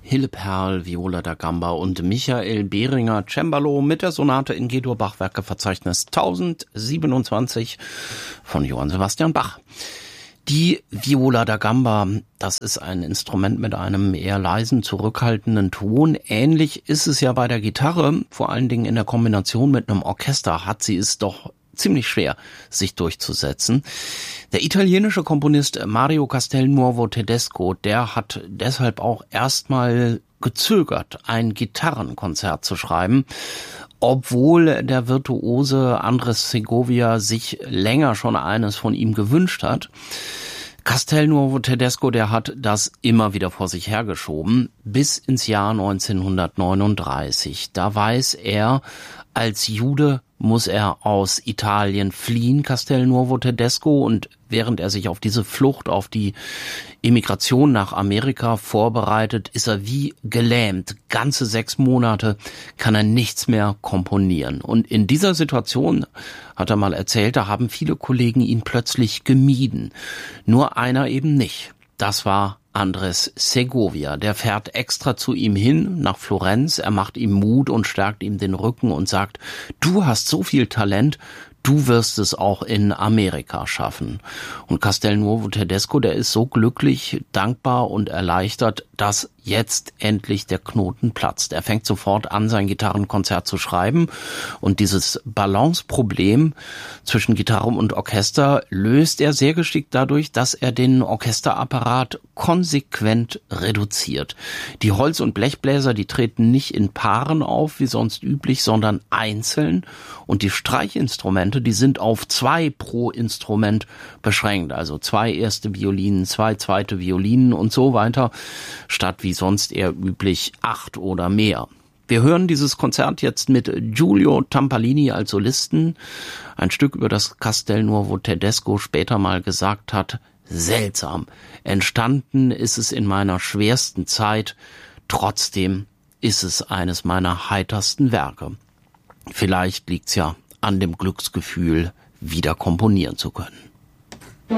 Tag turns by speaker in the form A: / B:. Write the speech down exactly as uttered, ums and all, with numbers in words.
A: Hilleperl, Viola da Gamba und Michael Behringer, Cembalo mit der Sonate in G-Dur Bachwerkeverzeichnis tausendsiebenundzwanzig von Johann Sebastian Bach. Die Viola da Gamba, das ist ein Instrument mit einem eher leisen, zurückhaltenden Ton. Ähnlich ist es ja bei der Gitarre, vor allen Dingen in der Kombination mit einem Orchester hat sie es doch ziemlich schwer, sich durchzusetzen. Der italienische Komponist Mario Castelnuovo Tedesco, der hat deshalb auch erstmal gezögert, ein Gitarrenkonzert zu schreiben, obwohl der Virtuose Andres Segovia sich länger schon eines von ihm gewünscht hat. Castelnuovo Tedesco, der hat das immer wieder vor sich hergeschoben, bis ins Jahr neunzehnhundertneununddreißig. Da weiß er, als Jude muss er aus Italien fliehen, Castelnuovo Tedesco, und während er sich auf diese Flucht, auf die Emigration nach Amerika vorbereitet, ist er wie gelähmt. Ganze sechs Monate kann er nichts mehr komponieren. Und in dieser Situation, hat er mal erzählt, da haben viele Kollegen ihn plötzlich gemieden. Nur einer eben nicht. Das war Andres Segovia, der fährt extra zu ihm hin, nach Florenz, er macht ihm Mut und stärkt ihm den Rücken und sagt, du hast so viel Talent, du wirst es auch in Amerika schaffen. Und Castelnuovo Tedesco, der ist so glücklich, dankbar und erleichtert, dass jetzt endlich der Knoten platzt. Er fängt sofort an, sein Gitarrenkonzert zu schreiben, und dieses Balanceproblem zwischen Gitarre und Orchester löst er sehr geschickt dadurch, dass er den Orchesterapparat konsequent reduziert. Die Holz- und Blechbläser, die treten nicht in Paaren auf, wie sonst üblich, sondern einzeln, und die Streichinstrumente, die sind auf zwei pro Instrument beschränkt, also zwei erste Violinen, zwei zweite Violinen und so weiter, statt wie sonst eher üblich acht oder mehr. Wir hören dieses Konzert jetzt mit Giulio Tampolini als Solisten, ein Stück, über das Castelnuovo Tedesco später mal gesagt hat, seltsam. Entstanden ist es in meiner schwersten Zeit, trotzdem ist es eines meiner heitersten Werke. Vielleicht liegt's ja an dem Glücksgefühl, wieder komponieren zu können.